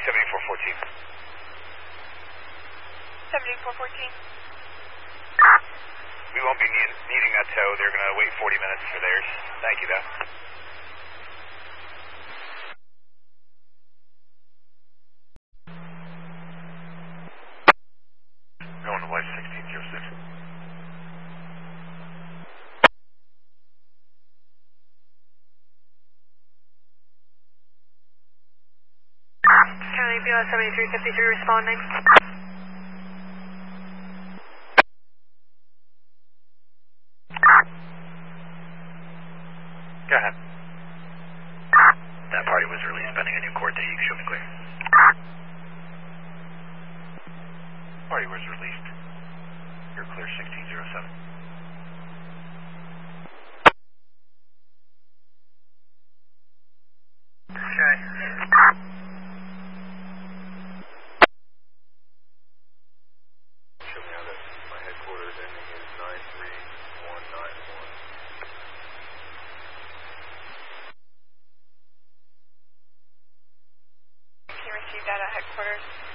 7414. 7414. We won't be needing that tow. They're going to wait 40 minutes for theirs. Thank you, though. Going to White 1606. County BLS 7353 responding. Go ahead. That party was released pending a new court date. You can show me clear. Party was released. You're clear 1607. Okay. Show me how that my headquarters ending is 93191. Can you receive that at headquarters?